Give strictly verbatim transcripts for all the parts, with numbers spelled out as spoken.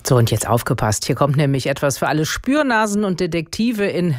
So, und jetzt aufgepasst. Hier kommt nämlich etwas für alle Spürnasen und Detektive in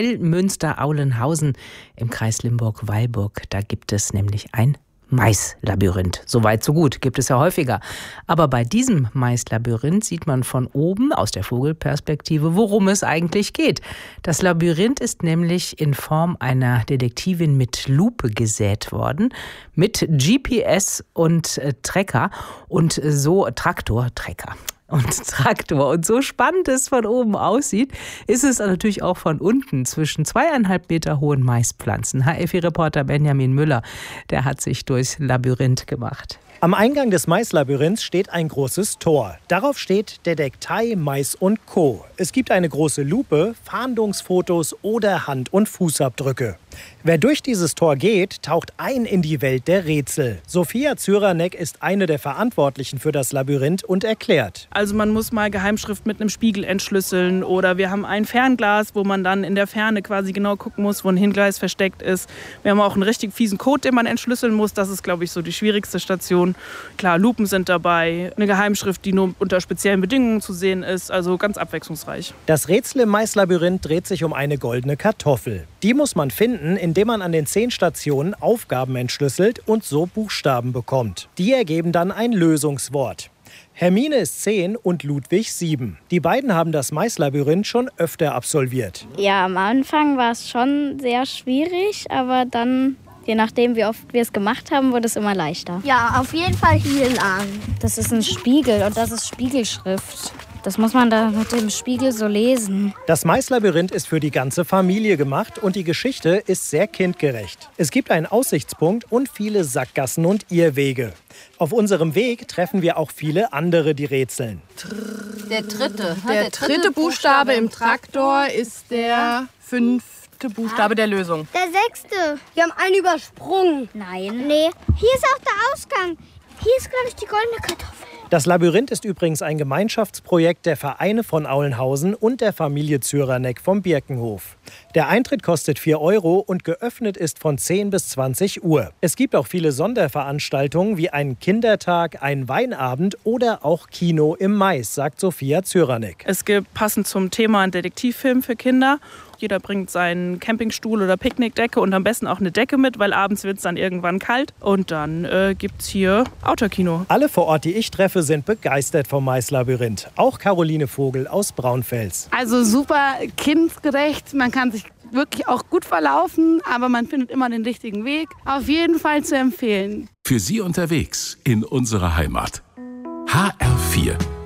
Weil-Münster-Aulenhausen im Kreis Limburg-Weilburg. Da gibt es nämlich ein Maislabyrinth. So weit, so gut, gibt es ja häufiger. Aber bei diesem Maislabyrinth sieht man von oben aus der Vogelperspektive, worum es eigentlich geht. Das Labyrinth ist nämlich in Form einer Detektivin mit Lupe gesät worden, mit G P S und äh, Trecker und so Traktor, Trecker. Und Traktor. Und so spannend es von oben aussieht, ist es natürlich auch von unten zwischen zweieinhalb Meter hohen Maispflanzen. H F I-Reporter Benjamin Müller, der hat sich durchs Labyrinth gemacht. Am Eingang des Maislabyrinths steht ein großes Tor. Darauf steht Detektei Mais und Co. Es gibt eine große Lupe, Fahndungsfotos oder Hand- und Fußabdrücke. Wer durch dieses Tor geht, taucht ein in die Welt der Rätsel. Sophia Zyranek ist eine der Verantwortlichen für das Labyrinth und erklärt. Also man muss mal Geheimschrift mit einem Spiegel entschlüsseln oder wir haben ein Fernglas, wo man dann in der Ferne quasi genau gucken muss, wo ein Hingleis versteckt ist. Wir haben auch einen richtig fiesen Code, den man entschlüsseln muss. Das ist, glaube ich, so die schwierigste Station. Klar, Lupen sind dabei, eine Geheimschrift, die nur unter speziellen Bedingungen zu sehen ist. Also ganz abwechslungsreich. Das Rätsel im Maislabyrinth dreht sich um eine goldene Kartoffel. Die muss man finden, indem man an den zehn Stationen Aufgaben entschlüsselt und so Buchstaben bekommt. Die ergeben dann ein Lösungswort. Hermine ist zehn und Ludwig sieben. Die beiden haben das Maislabyrinth schon öfter absolviert. Ja, am Anfang war es schon sehr schwierig, aber dann, je nachdem wie oft wir es gemacht haben, wurde es immer leichter. Ja, auf jeden Fall hier lang. Das ist ein Spiegel und das ist Spiegelschrift. Das muss man da mit dem Spiegel so lesen. Das Maislabyrinth ist für die ganze Familie gemacht und die Geschichte ist sehr kindgerecht. Es gibt einen Aussichtspunkt und viele Sackgassen und Irrwege. Auf unserem Weg treffen wir auch viele andere, die rätseln. Der dritte. Der dritte Buchstabe im Traktor ist der fünfte Buchstabe der Lösung. Der sechste. Wir haben einen übersprungen. Nein. Nee, hier ist auch der Ausgang. Hier ist, glaube ich, die goldene Kartoffel. Das Labyrinth ist übrigens ein Gemeinschaftsprojekt der Vereine von Aulenhausen und der Familie Zyranek vom Birkenhof. Der Eintritt kostet vier Euro und geöffnet ist von zehn bis zwanzig Uhr. Es gibt auch viele Sonderveranstaltungen wie einen Kindertag, einen Weinabend oder auch Kino im Mais, sagt Sophia Zyranek. Es gibt passend zum Thema einen Detektivfilm für Kinder. Jeder bringt seinen Campingstuhl oder Picknickdecke und am besten auch eine Decke mit, weil abends wird es dann irgendwann kalt. Und dann äh, gibt es hier Outdoor-Kino. Alle vor Ort, die ich treffe, sind begeistert vom Maislabyrinth. Auch Caroline Vogel aus Braunfels. Also super kindgerecht. Man kann sich wirklich auch gut verlaufen, aber man findet immer den richtigen Weg. Auf jeden Fall zu empfehlen. Für Sie unterwegs in unserer Heimat. H R vier